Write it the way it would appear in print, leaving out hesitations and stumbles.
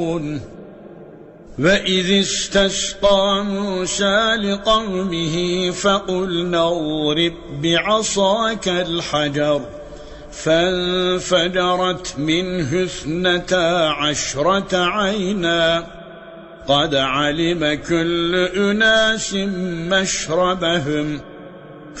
وإذ استسقى موسى لقومه فقلنا اضرب بعصاك الحجر فانفجرت منه 12 عينا قد علم كل أناس مشربهم